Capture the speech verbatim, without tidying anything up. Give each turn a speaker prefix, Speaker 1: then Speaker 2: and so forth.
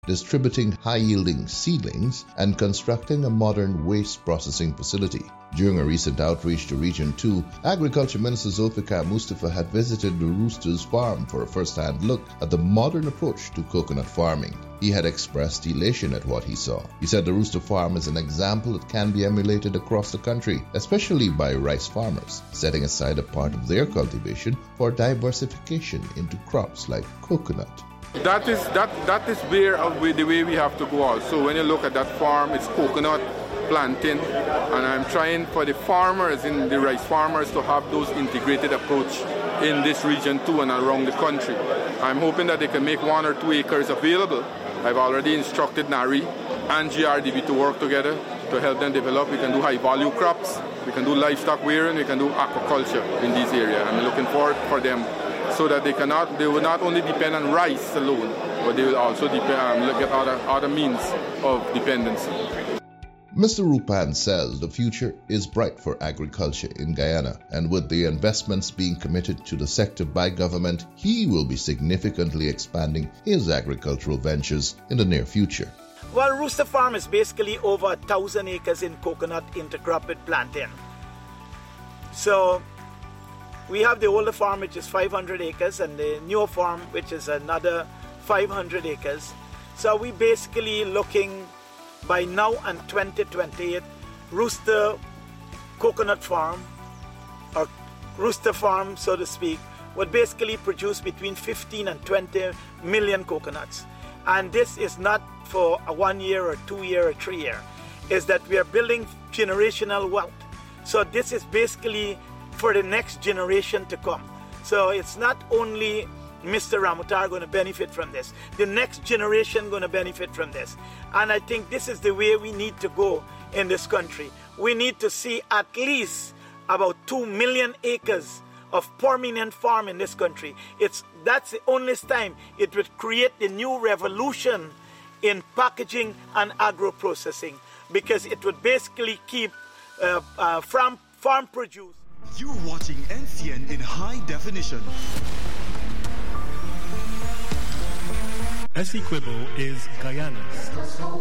Speaker 1: distributing high-yielding seedlings, and constructing a modern waste processing facility. During a recent outreach to Region two, Agriculture Minister Zulfikar Mustafa had visited the Roosters farm for a first-hand look at the modern approach to coconut farming. He had expressed elation at what he saw. He said the Rooster farm is an example that can be emulated across the country, especially by rice farmers, setting aside a part of their cultivation for diversification into crops like coconut.
Speaker 2: That is that that is where uh, the way we have to go also. When you look at that farm, it's coconut planting, and I'm trying for the farmers, in the rice farmers, to have those integrated approach in this region too and around the country. I'm hoping that they can make one or two acres available. I've already instructed NARI and G R D B to work together to help them develop. We can do high value crops, we can do livestock rearing, we can do aquaculture in this area. I'm looking forward for them so that they cannot, they will not only depend on rice alone, but they will also depend on look at other other means of dependency.
Speaker 1: Mister Rupan says the future is bright for agriculture in Guyana, and with the investments being committed to the sector by government, he will be significantly expanding his agricultural ventures in the near future.
Speaker 3: Well, Rooster Farm is basically over a thousand acres in coconut intercrop with plantain. So we have the older farm, which is five hundred acres, and the newer farm, which is another five hundred acres. So we basically looking by now and twenty twenty-eight, Rooster Coconut Farm, or Rooster Farm, so to speak, would basically produce between fifteen and twenty million coconuts. And this is not for a one year or two year or three year. Is that we are building generational wealth. So this is basically for the next generation to come. So it's not only Mister Ramutar going to benefit from this, the next generation going to benefit from this. And I think this is the way we need to go in this country. We need to see at least about two million acres of permanent farm in this country. It's that's the only time it would create the new revolution in packaging and agro-processing, because it would basically keep uh, uh, farm, farm produce.
Speaker 4: You're watching N C N in high definition.
Speaker 5: Essequibo is Guyana's